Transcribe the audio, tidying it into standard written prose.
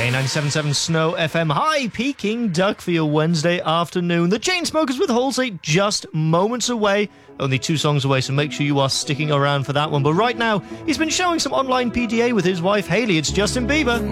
Hey, 97.7 Snow FM. Hi, Peking Duck for your Wednesday afternoon. The Chainsmokers with Halsey just moments away. Only 2 songs away, so make sure you are sticking around for that one. But right now, he's been showing some online PDA with his wife, Hailey. It's Justin Bieber.